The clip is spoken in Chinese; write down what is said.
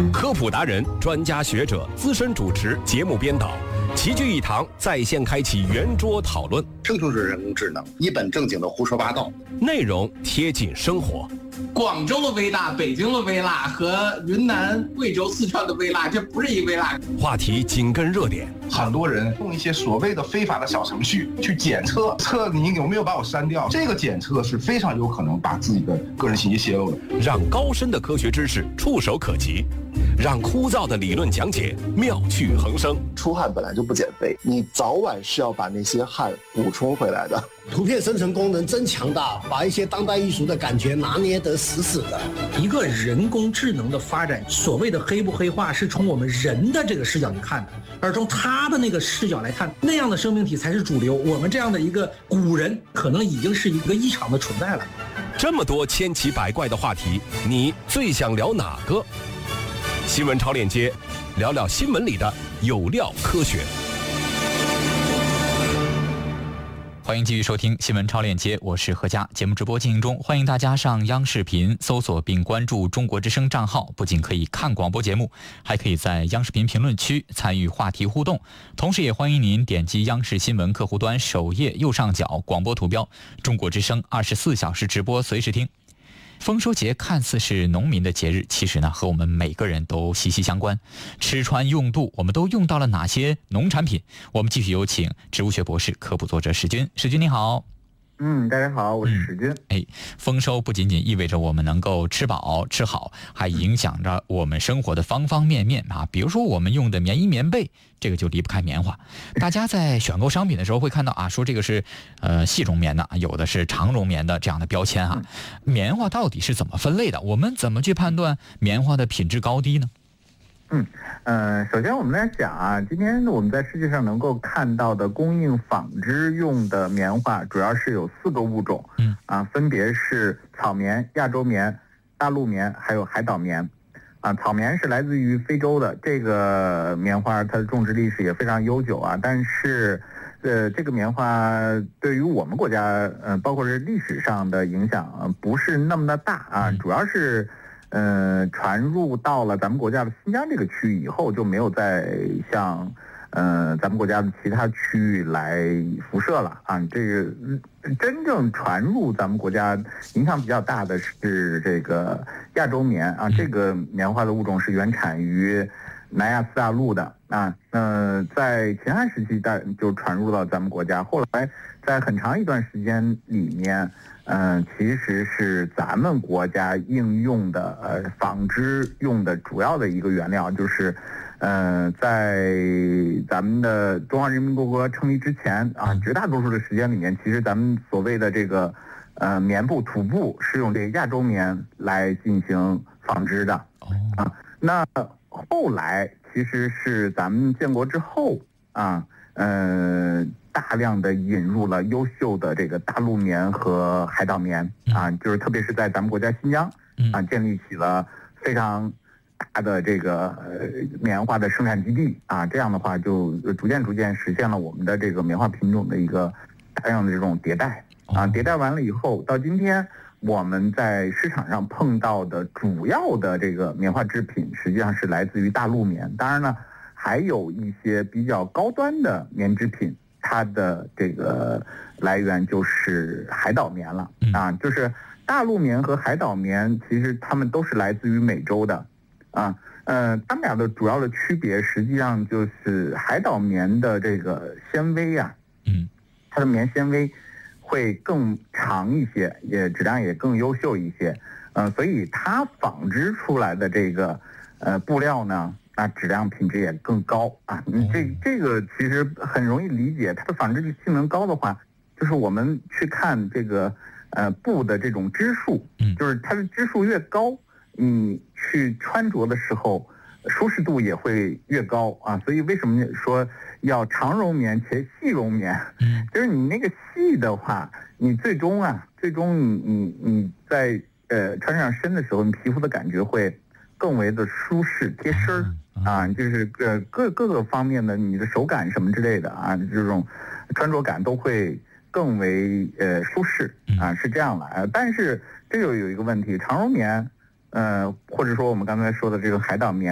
科普达人、专家学者、资深主持、节目编导齐聚一堂，在线开启圆桌讨论。 这就是人工智能，一本正经的胡说八道， 内容贴近生活。 广州的微辣、北京的微辣和云南、贵州、四川的微辣，这不是一微辣。 话题紧跟热点， 很多人用一些所谓的非法的小程序去检测你有没有把我删掉，这个检测是非常有可能把自己的个人信息泄露的。 让高深的科学知识触手可及，让枯燥的理论讲解妙趣横生。 出汗本来就不减肥，你早晚是要把那些汗补充回来的。 图片生成功能真强大，把一些当代艺术的感觉拿捏得死死的。 一个人工智能的发展，所谓的黑不黑化是从我们人的这个视角去看的，而从他的那个视角来看，那样的生命体才是主流。我们这样的一个古人，可能已经是一个异常的存在了。 这么多千奇百怪的话题，你最想聊哪个？新闻超链接，聊聊新闻里的有料科学。 欢迎继续收听新闻超链接，我是何佳。节目直播进行中，欢迎大家上央视频搜索并关注中国之声账号，不仅可以看广播节目，还可以在央视频评论区参与话题互动。同时也欢迎您点击央视新闻客户端首页右上角广播图标，中国之声24小时直播随时听。丰收节看似是农民的节日，其实呢和我们每个人都息息相关。吃穿用度，我们都用到了哪些农产品？我们继续有请植物学博士、科普作者史军。史军你好。 大家好，我是史军。 丰收不仅仅意味着我们能够吃饱吃好，还影响着我们生活的方方面面啊。比如说我们用的棉衣棉被，这个就离不开棉花。大家在选购商品的时候会看到啊，说这个是细绒棉的，有的是长绒棉的这样的标签啊。棉花到底是怎么分类的？我们怎么去判断棉花的品质高低呢？ 首先我们来讲啊，今天我们在世界上能够看到的供应纺织用的棉花，主要是有4个物种，分别是草棉、亚洲棉、大陆棉，还有海岛棉。草棉是来自于非洲的，这个棉花它的种植历史也非常悠久啊，但是这个棉花对于我们国家包括是历史上的影响不是那么的大啊，主要是传入到了咱们国家的新疆这个区域以后，就没有再向咱们国家的其他区域来辐射了啊。这个真正传入咱们国家影响比较大的是这个亚洲棉啊，这个棉花的物种是原产于南亚次大陆的啊。在秦汉时期就传入到咱们国家，后来在很长一段时间里面。其实是咱们国家应用的纺织用的主要的一个原料，就是在咱们的中华人民共和国成立之前啊，绝大多数的时间里面，其实咱们所谓的这个棉布、土布是用这个亚洲棉来进行纺织的啊。那后来其实是咱们建国之后啊，大量的引入了优秀的这个大陆棉和海岛棉啊，就是特别是在咱们国家新疆啊，建立起了非常大的这个棉花的生产基地啊，这样的话就逐渐实现了我们的这个棉花品种的一个大量的这种迭代啊。迭代完了以后，到今天我们在市场上碰到的主要的这个棉花制品，实际上是来自于大陆棉。当然呢，还有一些比较高端的棉制品。它的这个来源就是海岛棉了啊，就是大陆棉和海岛棉，其实它们都是来自于美洲的啊。它们俩的主要的区别，实际上就是海岛棉的这个纤维啊，它的棉纤维会更长一些，也质量也更优秀一些，所以它纺织出来的这个布料呢。那质量品质也更高啊！这个其实很容易理解，它的纺织性能高的话，就是我们去看这个布的这种织数，就是它的织数越高，你去穿着的时候舒适度也会越高啊。所以为什么说要长绒棉且细绒棉？就是你那个细的话，你最终你在穿上身的时候，你皮肤的感觉会更为的舒适贴身啊，就是各个方面的你的手感什么之类的啊，这种穿着感都会更为舒适啊，是这样的。但是这就有一个问题，长绒棉或者说我们刚才说的这个海岛棉